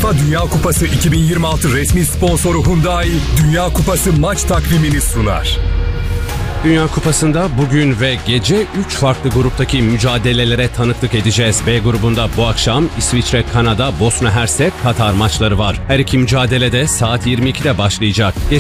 FIFA Dünya Kupası 2026 resmi sponsoru Hyundai, Dünya Kupası maç takvimini sunar. Dünya Kupası'nda bugün ve gece 3 farklı gruptaki mücadelelere tanıklık edeceğiz. B grubunda bu akşam İsviçre, Kanada, Bosna Hersek, Katar maçları var. Her iki mücadelede saat 22'de başlayacak. Gece